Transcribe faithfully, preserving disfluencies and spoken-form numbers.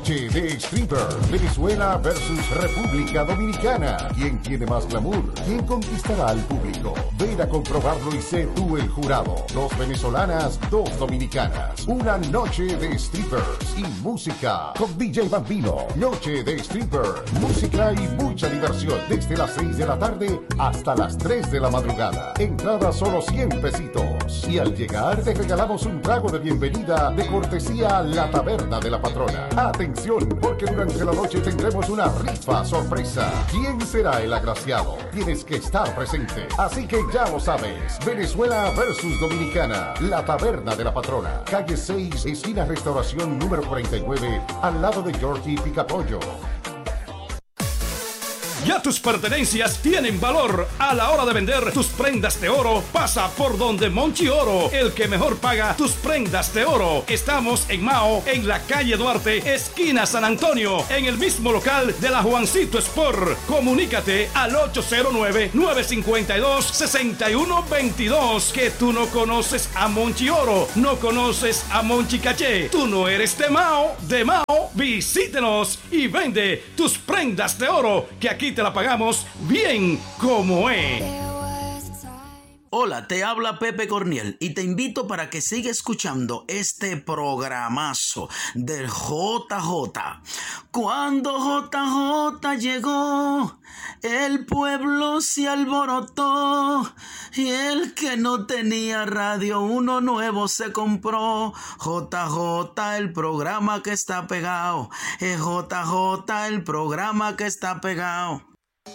Noche de Stripper. Venezuela versus República Dominicana. ¿Quién tiene más glamour? ¿Quién conquistará al público? Ven a comprobarlo y sé tú el jurado. Dos venezolanas, dos dominicanas. Una noche de strippers y música con D J Bambino. Noche de stripper, música y mucha diversión desde las seis de la tarde hasta las tres de la madrugada. Entrada solo cien pesitos. Y al llegar te regalamos un trago de bienvenida de cortesía a la Taberna de la Patrona. Atención, porque durante la noche tendremos una rifa sorpresa. ¿Quién será el agraciado? Tienes que estar presente. Así que ya lo sabes. Venezuela versus Dominicana. La Taberna de la Patrona. Calle seis, esquina Restauración número cuarenta y nueve, al lado de Georgie Picapollo. Ya tus pertenencias tienen valor. A la hora de vender tus prendas de oro, pasa por donde Monchi Oro, el que mejor paga tus prendas de oro. Estamos en Mao, en la calle Duarte, esquina San Antonio, en el mismo local de la Juancito Sport. Comunícate al ocho cero nueve, nueve cinco dos, seis uno dos dos. Que tú no conoces a Monchi Oro, no conoces a Monchi Caché. Tú no eres de Mao, de Mao. Visítenos y vende tus prendas de oro, que aquí te la pagamos bien como es. Hola, te habla Pepe Corniel y te invito para que siga escuchando este programazo del J J. Cuando J J llegó, el pueblo se alborotó y el que no tenía radio, uno nuevo se compró. J J, el programa que está pegado. Es J J, el programa que está pegado.